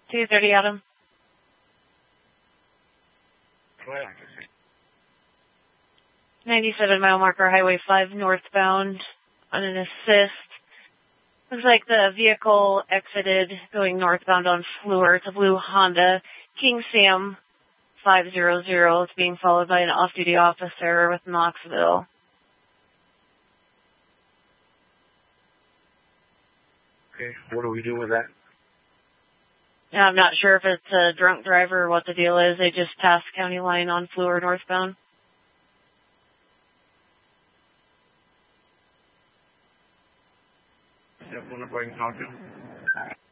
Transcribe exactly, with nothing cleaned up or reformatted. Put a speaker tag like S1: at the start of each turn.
S1: two thirty, Adam. ninety-seven mile marker, Highway five northbound on an assist. Looks like the vehicle exited going northbound on Fleur. It's a blue Honda King Sam five hundred. It's being followed by an off-duty officer with Knoxville.
S2: Okay, what do we do with that?
S1: Yeah, I'm not sure if it's a drunk driver or what the deal is. They just passed county line on Fleur northbound.
S2: Yep, want to go and talk to him?